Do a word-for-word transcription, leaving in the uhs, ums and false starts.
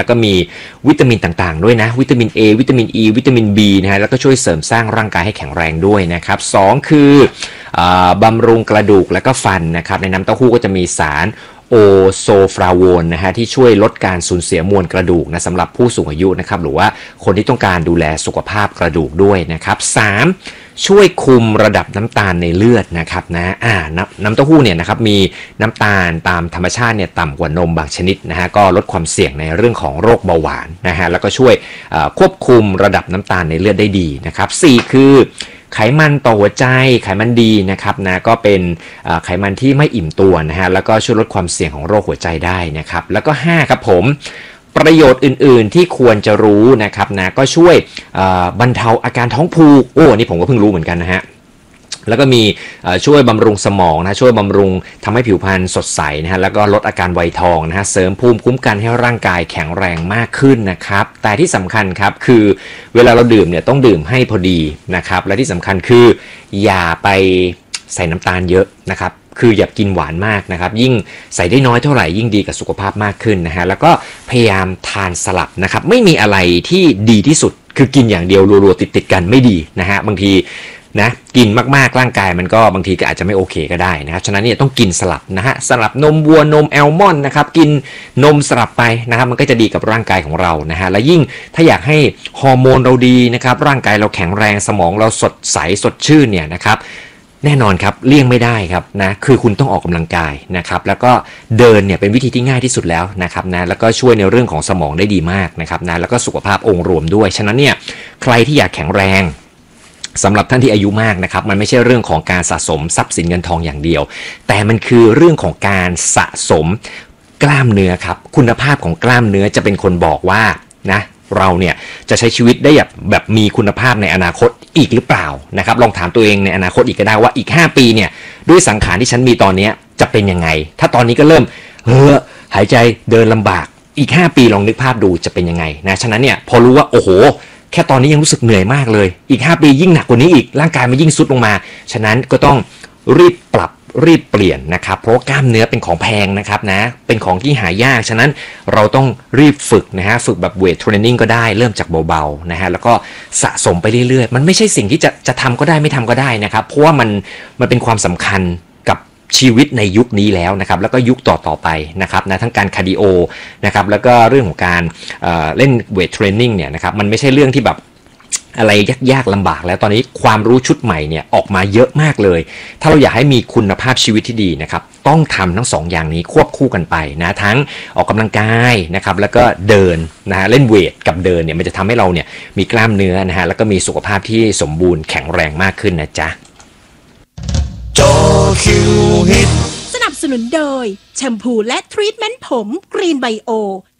แล้วก็มีวิตามินต่างๆด้วยนะวิตามิน A วิตามิน E วิตามิน B นะฮะแล้วก็ช่วยเสริมสร้างร่างกายให้แข็งแรงด้วยนะครับสองคือบำรุงกระดูกและก็ฟันนะครับในน้ำเต้าหู้ก็จะมีสารโอโซฟลาโวนนะฮะที่ช่วยลดการสูญเสียมวลกระดูกนะสำหรับผู้สูงอายุนะครับหรือว่าคนที่ต้องการดูแลสุขภาพกระดูกด้วยนะครับสามช่วยคุมระดับน้ำตาลในเลือดนะครับนะอ่าน้ำน้ำเต้าหู้เนี่ยนะครับมีน้ำตาลตามธรรมชาติเนี่ยต่ำกว่านมบางชนิดนะฮะก็ลดความเสี่ยงในเรื่องของโรคเบาหวานนะฮะแล้วก็ช่วยควบคุมระดับน้ำตาลในเลือดได้ดีนะครับสี่คือไขมันต่อหัวใจไขมันดีนะครับนะก็เป็นไขมันที่ไม่อิ่มตัวนะฮะแล้วก็ช่วยลดความเสี่ยงของโรคหัวใจได้นะครับแล้วก็ห้าครับผมประโยชน์อื่นๆที่ควรจะรู้นะครับนะก็ช่วยบรรเทาอาการท้องผูกโอ้นี่ผมก็เพิ่งรู้เหมือนกันนะฮะแล้วก็มีช่วยบำรุงสมองนะช่วยบำรุงทำให้ผิวพรรณสดใสนะฮะแล้วก็ลดอาการไวทองนะฮะเสริมภูมิคุ้มกันให้ร่างกายแข็งแรงมากขึ้นนะครับแต่ที่สำคัญครับคือเวลาเราดื่มเนี่ยต้องดื่มให้พอดีนะครับและที่สำคัญคืออย่าไปใส่น้ำตาลเยอะนะครับคืออย่ากินหวานมากนะครับยิ่งใส่ได้น้อยเท่าไหร่ยิ่งดีกับสุขภาพมากขึ้นนะฮะแล้วก็พยายามทานสลับนะครับไม่มีอะไรที่ดีที่สุดคือกินอย่างเดียวรัวๆติดๆกันไม่ดีนะฮะบางทีนะกินมากๆร่างกายมันก็บางทีก็อาจจะไม่โอเคก็ได้นะครับฉะนั้นเนี่ยต้องกินสลับนะฮะสลับนมวัวนมแอลมอนด์นะครับกินนมสลับไปนะครับมันก็จะดีกับร่างกายของเรานะฮะและยิ่งถ้าอยากให้ฮอร์โมนเราดีนะครับร่างกายเราแข็งแรงสมองเราสดใสสดชื่นเนี่ยนะครับแน่นอนครับเลี่ยงไม่ได้ครับนะคือคุณต้องออกกำลังกายนะครับแล้วก็เดินเนี่ยเป็นวิธีที่ง่ายที่สุดแล้วนะครับนะแล้วก็ช่วยในเรื่องของสมองได้ดีมากนะครับนะแล้วก็สุขภาพองค์รวมด้วยฉะนั้นเนี่ยใครที่อยากแข็งแรงสำหรับท่านที่อายุมากนะครับมันไม่ใช่เรื่องของการสะสมทรัพย์สินเงินทองอย่างเดียวแต่มันคือเรื่องของการสะสมกล้ามเนื้อครับคุณภาพของกล้ามเนื้อจะเป็นคนบอกว่านะเราเนี่ยจะใช้ชีวิตได้แบบแบบมีคุณภาพในอนาคตอีกหรือเปล่านะครับลองถามตัวเองในอนาคตอีกก็ได้ว่าอีกห้าปีเนี่ยด้วยสังขารที่ฉันมีตอนนี้จะเป็นยังไงถ้าตอนนี้ก็เริ่มเฮ้อหายใจเดินลำบากอีกห้าปีลองนึกภาพดูจะเป็นยังไงนะฉะนั้นเนี่ยพอรู้ว่าโอ้โหแค่ตอนนี้ยังรู้สึกเหนื่อยมากเลยอีกห้าปียิ่งหนักกว่านี้อีกร่างกายมันยิ่งซุดลงมาฉะนั้นก็ต้องรีบปรับรีบเปลี่ยนนะครับเพราะกล้ามเนื้อเป็นของแพงนะครับนะเป็นของที่หายากฉะนั้นเราต้องรีบฝึกนะฮะฝึกแบบเวทเทรนนิ่งก็ได้เริ่มจากเบาๆนะฮะแล้วก็สะสมไปเรื่อยๆมันไม่ใช่สิ่งที่จะจะทำก็ได้ไม่ทำก็ได้นะครับเพราะว่ามันมันเป็นความสำคัญกับชีวิตในยุคนี้แล้วนะครับแล้วก็ยุคต่อๆไปนะครับนะทั้งการคาร์ดิโอนะครับแล้วก็เรื่องของการเอ่อเล่นเวทเทรนนิ่งเนี่ยนะครับมันไม่ใช่เรื่องที่แบบอะไรยากๆลำบากแล้วตอนนี้ความรู้ชุดใหม่เนี่ยออกมาเยอะมากเลยถ้าเราอยากให้มีคุณภาพชีวิตที่ดีนะครับต้องทำทั้งสองอย่างนี้ควบคู่กันไปนะทั้งออกกำลังกายนะครับแล้วก็เดินนะฮะเล่นเวทกับเดินเนี่ยมันจะทำให้เราเนี่ยมีกล้ามเนื้อนะฮะแล้วก็มีสุขภาพที่สมบูรณ์แข็งแรงมากขึ้นนะจ๊ะจอคิวฮิตสนับสนุนโดยแชมพูและทรีทเมนต์ผมกรีนไบโอ